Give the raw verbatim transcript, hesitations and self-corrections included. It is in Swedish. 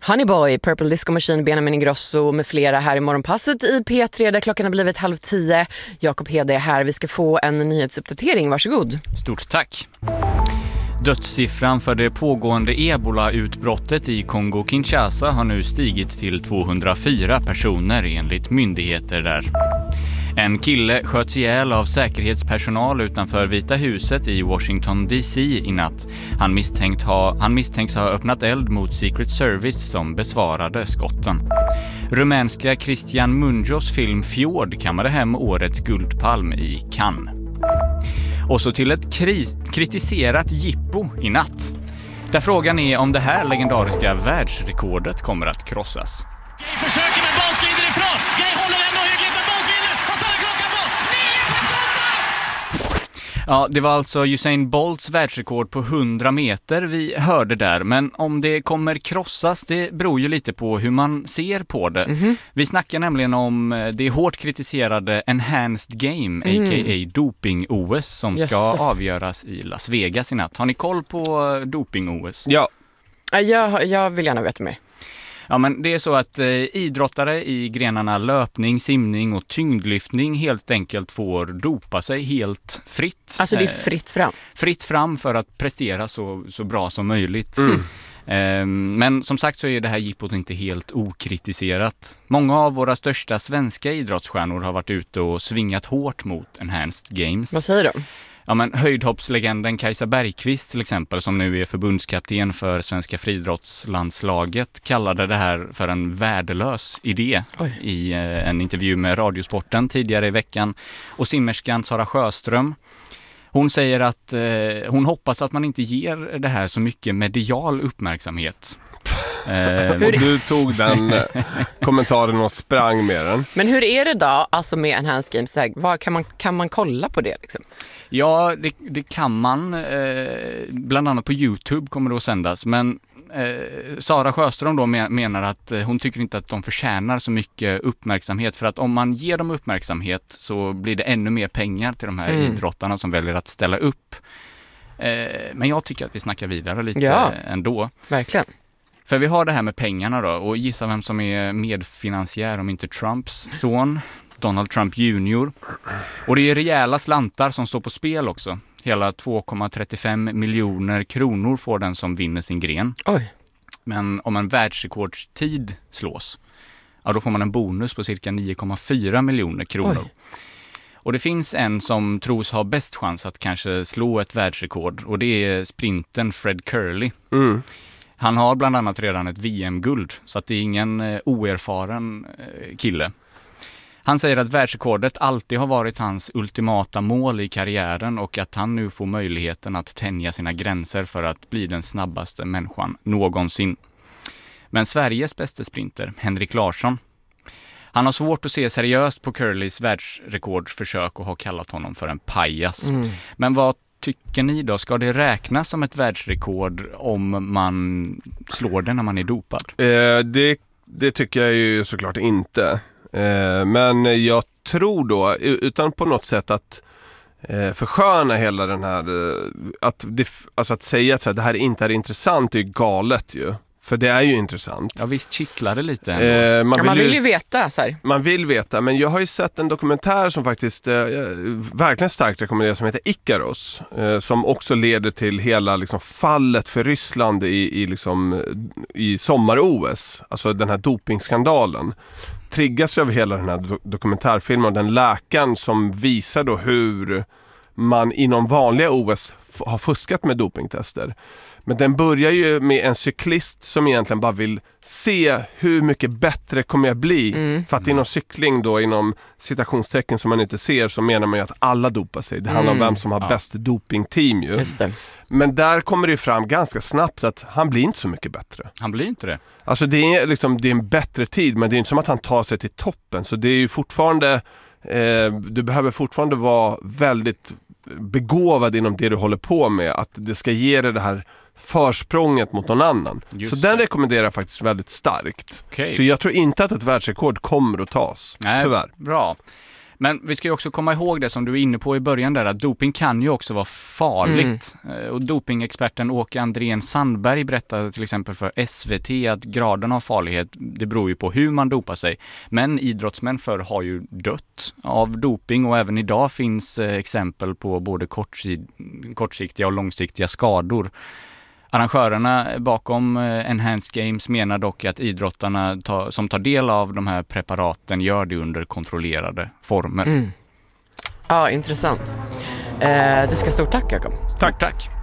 Honey Boy, Purple Disco Machine, Benjamin Ingrosso med flera här i morgonpasset i P tre där klockan har blivit halv tio. Jakob Hede är här. Vi ska få en nyhetsuppdatering. Varsågod. Stort tack. Dödssiffran för det pågående Ebola-utbrottet i Kongo-Kinshasa har nu stigit till tvåhundrafyra personer enligt myndigheter där. En kille sköts ihjäl av säkerhetspersonal utanför Vita huset i Washington D C i natt. Han, misstänkt ha, han misstänks ha öppnat eld mot Secret Service som besvarade skotten. Rumänska Christian Munjos film Fjord kammade hem årets guldpalm i Cannes. Och så till ett kri- kritiserat jippo i natt. Där frågan är om det här legendariska världsrekordet kommer att krossas. Jag försöker med bollskrider ifrån. Jag håller ändå hyggligt med bollvinner. Vad stannar klockan på? nio femtioåtta! Ja, det var alltså Usain Bolts världsrekord på hundra meter vi hörde där. Men om det kommer krossas, det beror ju lite på hur man ser på det. Mm-hmm. Vi snackar nämligen om det hårt kritiserade Enhanced Game, mm. a k a doping-O S, som ska Jesus. avgöras i Las Vegas i natt. Har ni koll på doping-O S? Ja. Jag, jag vill gärna veta mer. Ja, men det är så att eh, idrottare i grenarna löpning, simning och tyngdlyftning helt enkelt får dopa sig helt fritt. Alltså det är fritt fram? Eh, fritt fram för att prestera så, så bra som möjligt. Mm. Eh, men som sagt så är det här jippot inte helt okritiserat. Många av våra största svenska idrottsstjärnor har varit ute och svingat hårt mot Enhanced Games. Vad säger de? Ja, men höjdhoppslegenden Kajsa Bergqvist till exempel, som nu är förbundskapten för svenska friidrottslandslaget, kallade det här för en värdelös idé Oj. i eh, en intervju med Radiosporten tidigare i veckan. Och simmerskan Sara Sjöström, hon säger att eh, hon hoppas att man inte ger det här så mycket medial uppmärksamhet. Eh, och du tog den eh, kommentaren och sprang med den. Men hur är det då alltså med Enhanced Games? Här, var kan man, kan man kolla på det liksom? Ja, det, det kan man. Eh, bland annat på YouTube kommer det att sändas. Men eh, Sara Sjöström då menar att eh, hon tycker inte att de förtjänar så mycket uppmärksamhet. För att om man ger dem uppmärksamhet så blir det ännu mer pengar till de här mm. idrottarna som väljer att ställa upp. Eh, men jag tycker att vi snackar vidare lite ja, ändå. Verkligen. För vi har det här med pengarna då, och gissa vem som är medfinansiär om inte Trumps son, Donald Trump junior. Och det är rejäla slantar som står på spel också. Hela två komma trettiofem miljoner kronor får den som vinner sin gren. Oj. Men om en världsrekordstid slås, ja, då får man en bonus på cirka nio komma fyra miljoner kronor. Oj. Och det finns en som tros ha bäst chans att kanske slå ett världsrekord, och det är sprinten Fred Curley. Mm. Han har bland annat redan ett V M-guld, så att det är ingen eh, oerfaren eh, kille. Han säger att världsrekordet alltid har varit hans ultimata mål i karriären och att han nu får möjligheten att tänja sina gränser för att bli den snabbaste människan någonsin. Men Sveriges bästa sprinter, Henrik Larsson, han har svårt att se seriöst på Curleys världsrekordsförsök och har kallat honom för en pajas. Mm. Men vad tycker ni då? Ska det räknas som ett världsrekord om man slår det när man är dopad? Eh, det, det tycker jag ju såklart inte. Eh, men jag tror då, utan på något sätt att eh, försköna hela den här, eh, att, det, alltså att säga att så här, det här inte är intressant är ju galet ju. För det är ju intressant. Ja, visst kittlar det lite. Eh, man, ja, vill man vill ju ju veta. Så här. Man vill veta, men jag har ju sett en dokumentär som faktiskt eh, verkligen starkt rekommenderar, som heter Ikaros. Eh, som också leder till hela liksom, fallet för Ryssland i, i, liksom, i sommar-O S. Alltså den här dopingskandalen. Triggas över hela den här do- dokumentärfilmen. Den läkaren som visar då hur man inom vanliga O S f- har fuskat med dopingtester. Men den börjar ju med en cyklist som egentligen bara vill se hur mycket bättre kommer jag bli. Mm. För att inom cykling då, inom citationstecken som man inte ser, så menar man ju att alla dopar sig. Det handlar mm. om vem som har ja. bäst dopingteam ju. Just det. Men där kommer det fram ganska snabbt att han blir inte så mycket bättre. Han blir inte det. Alltså det är, liksom, det är en bättre tid, men det är inte som att han tar sig till toppen. Så det är ju fortfarande, eh, du behöver fortfarande vara väldigt begåvad inom det du håller på med. Att det ska ge dig det här försprånget mot någon annan. Just så det. Den rekommenderar jag faktiskt väldigt starkt. Okay. Så jag tror inte att ett världsrekord kommer att tas. Nej, tyvärr. Bra. Men vi ska ju också komma ihåg det som du är inne på i början där, att doping kan ju också vara farligt. Mm. Och dopingexperten Åke Andrén Sandberg berättade till exempel för S V T att graden av farlighet, det beror ju på hur man dopar sig. Men idrottsmän förr har ju dött av doping och även idag finns exempel på både kortsid- kortsiktiga och långsiktiga skador. Arrangörerna bakom Enhanced Games menar dock att idrottarna ta, som tar del av de här preparaten gör det under kontrollerade former. Mm. Ja, intressant. Eh, du ska stort tack, Jakob. Tack, tack.